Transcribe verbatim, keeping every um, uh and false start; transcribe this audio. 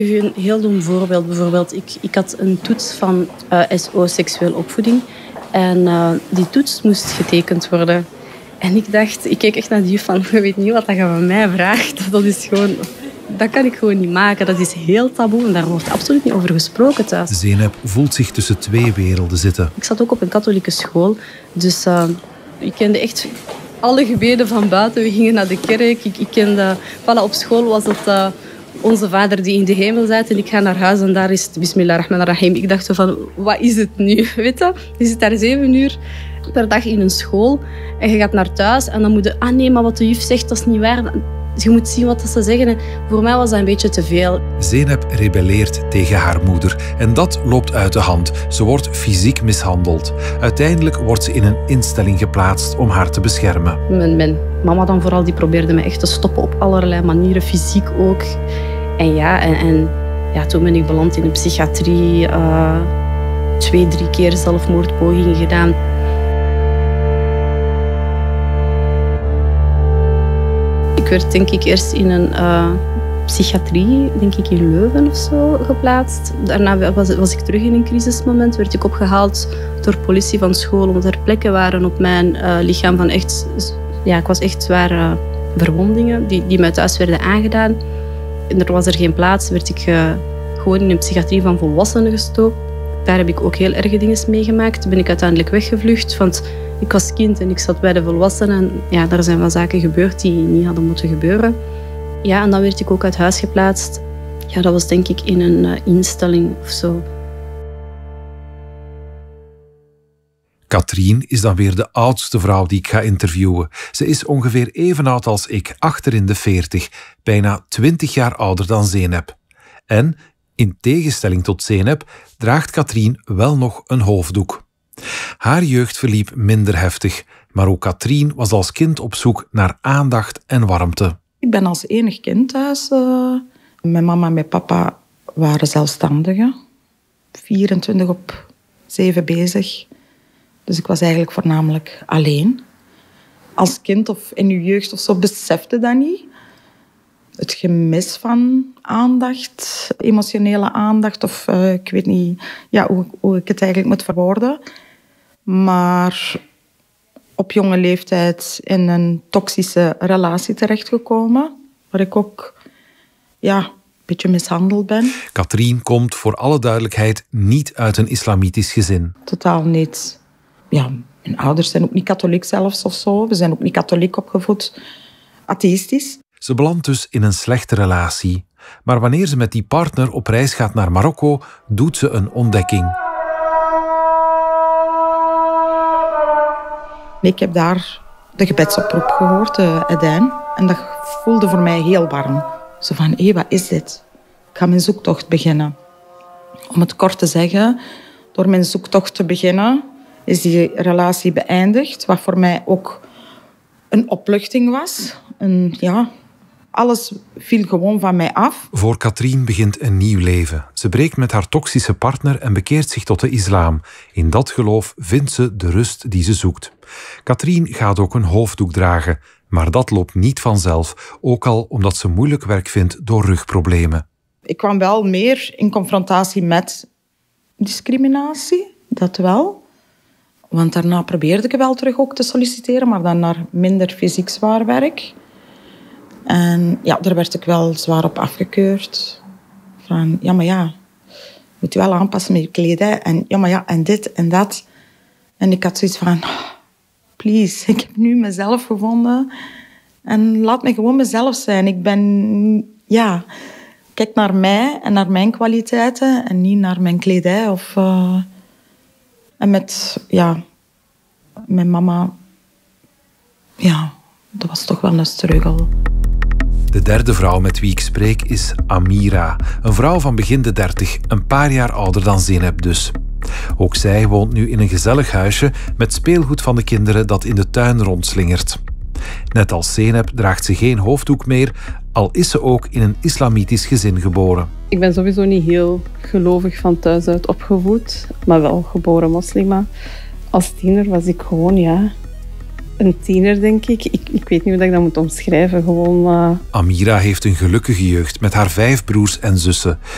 Ik geef je een heel dom voorbeeld. Bijvoorbeeld, ik, ik had een toets van uh, S O, seksueel opvoeding. En uh, die toets moest getekend worden. En ik dacht, ik keek echt naar die juf van, je weet niet wat je van mij vraagt. Dat is gewoon, dat kan ik gewoon niet maken. Dat is heel taboe en daar wordt absoluut niet over gesproken thuis. Zeynep voelt zich tussen twee werelden zitten. Ik zat ook op een katholieke school, dus uh, ik kende echt alle gebeden van buiten. We gingen naar de kerk. Ik, ik kende, voilà, op school was het uh, onze vader die in de hemel zit en ik ga naar huis en daar is het Bismillahirrahmanirrahim. Ik dacht zo van, wat is het nu? Weet je? Je zit daar zeven uur per dag in een school en je gaat naar thuis en dan moet je, ah nee, maar wat de juf zegt, dat is niet waar. Je moet zien wat ze zeggen. En voor mij was dat een beetje te veel. Zeynep rebelleert tegen haar moeder. En dat loopt uit de hand. Ze wordt fysiek mishandeld. Uiteindelijk wordt ze in een instelling geplaatst om haar te beschermen. Mijn, mijn mama dan vooral, die probeerde me echt te stoppen op allerlei manieren. Fysiek ook. En ja, en, en ja, toen ben ik beland in de psychiatrie. Uh, twee, drie keer zelfmoordpogingen gedaan. Ik werd denk ik eerst in een uh, psychiatrie, denk ik in Leuven of zo, geplaatst. Daarna was, was ik terug in een crisismoment. Werd ik opgehaald door politie van school, omdat er plekken waren op mijn uh, lichaam van echt... Ja, ik was echt zware verwondingen die, die mij thuis werden aangedaan. En er was er geen plaats. Werd ik uh, gewoon in een psychiatrie van volwassenen gestopt. Daar heb ik ook heel erge dingen meegemaakt. Toen ben ik uiteindelijk weggevlucht, want ik was kind en ik zat bij de volwassenen. Ja, daar zijn wel zaken gebeurd die niet hadden moeten gebeuren. Ja, en dan werd ik ook uit huis geplaatst. Ja, dat was denk ik in een uh, instelling of zo. Katrien is dan weer de oudste vrouw die ik ga interviewen. Ze is ongeveer even oud als ik, achter in de veertig. Bijna twintig jaar ouder dan Zeynep. En, in tegenstelling tot Zeynep, draagt Katrien wel nog een hoofddoek. Haar jeugd verliep minder heftig, maar ook Katrien was als kind op zoek naar aandacht en warmte. Ik ben als enig kind thuis. Uh, mijn mama en mijn papa waren zelfstandigen. vierentwintig op zeven bezig. Dus ik was eigenlijk voornamelijk alleen. Als kind of in je jeugd of zo besefte dat niet. Het gemis van aandacht, emotionele aandacht, of uh, ik weet niet ja, hoe, hoe ik het eigenlijk moet verwoorden. Maar op jonge leeftijd in een toxische relatie terechtgekomen, waar ik ook ja, een beetje mishandeld ben. Katrien komt voor alle duidelijkheid niet uit een islamitisch gezin. Totaal niet. Ja, mijn ouders zijn ook niet katholiek zelfs of zo. We zijn ook niet katholiek opgevoed, atheïstisch. Ze belandt dus in een slechte relatie. Maar wanneer ze met die partner op reis gaat naar Marokko, doet ze een ontdekking. Ik heb daar de gebedsoproep gehoord, de Adijn. En dat voelde voor mij heel warm. Zo van, hé, wat is dit? Ik ga mijn zoektocht beginnen. Om het kort te zeggen, door mijn zoektocht te beginnen, is die relatie beëindigd. Wat voor mij ook een opluchting was. En ja, alles viel gewoon van mij af. Voor Katrien begint een nieuw leven. Ze breekt met haar toxische partner en bekeert zich tot de islam. In dat geloof vindt ze de rust die ze zoekt. Katrien gaat ook een hoofddoek dragen. Maar dat loopt niet vanzelf. Ook al omdat ze moeilijk werk vindt door rugproblemen. Ik kwam wel meer in confrontatie met discriminatie. Dat wel. Want daarna probeerde ik wel terug ook te solliciteren. Maar dan naar minder fysiek zwaar werk. En ja, daar werd ik wel zwaar op afgekeurd. Van, ja, maar ja, moet je wel aanpassen met je kledij. En ja, maar ja, en dit en dat. En ik had zoiets van, please, ik heb nu mezelf gevonden. En laat me gewoon mezelf zijn. Ik ben, ja, kijk naar mij en naar mijn kwaliteiten. En niet naar mijn kledij. Of, uh, en met, ja, mijn mama, ja, dat was toch wel een struggle. De derde vrouw met wie ik spreek is Amira. Een vrouw van begin de dertig, een paar jaar ouder dan Zeynep dus. Ook zij woont nu in een gezellig huisje met speelgoed van de kinderen dat in de tuin rondslingert. Net als Zeynep draagt ze geen hoofddoek meer, al is ze ook in een islamitisch gezin geboren. Ik ben sowieso niet heel gelovig van thuis uit opgevoed, maar wel geboren moslima. Als tiener was ik gewoon, ja... Een tiener, denk ik. ik. Ik weet niet hoe ik dat moet omschrijven. Gewoon, uh... Amira heeft een gelukkige jeugd met haar vijf broers en zussen.